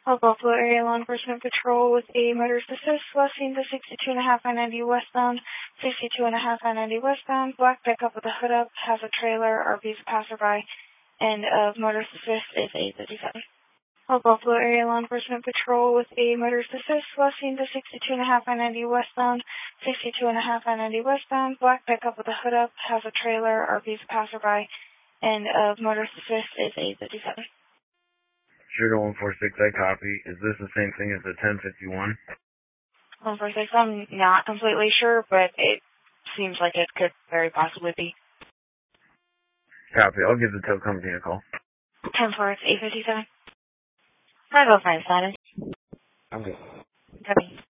Buffalo Area Law Enforcement Patrol with a motorist assist, last seen to 62.5 I-90 westbound, 62.5 I-90 westbound, black pickup with a hood up, has a trailer, RV's passerby, end of motorist assist is 8:57. Buffalo Area Law Enforcement Patrol with a motorist assist, last seen to 62.5 I-90 westbound, 62.5 I-90 westbound, black pickup with a hood up, has a trailer, RV's passerby, end of motorist assist is 8:57. Sugar 146, I copy. Is this the same thing as the 1051? 146, I'm not completely sure, but it seems like it could very possibly be. Copy. I'll give the tow company a call. 10-4, it's 8:57. I'll go find Simon. I'm good. Copy.